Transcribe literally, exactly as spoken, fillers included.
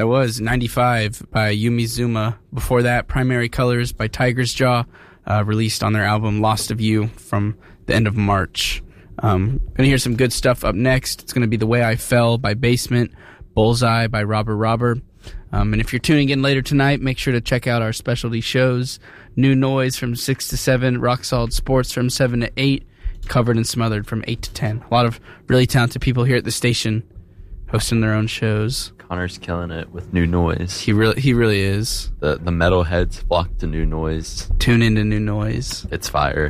That was ninety-five by Yumi Zuma. Before that, Primary Colors by Tiger's Jaw, uh, released on their album Lost of You from the end of March. Um, gonna hear some good stuff up next. It's gonna be The Way I Fell by Basement, Bullseye by Robber Robber. Um, and if you're tuning in later tonight, make sure to check out our specialty shows. New Noise from six to seven, Rock Solid Sports from seven to eight, Covered and Smothered from eight to ten. A lot of really talented people here at the station hosting their own shows. Connor's killing it with New Noise. He really he really is. The the metalheads flock to New Noise. Tune into New Noise. It's fire.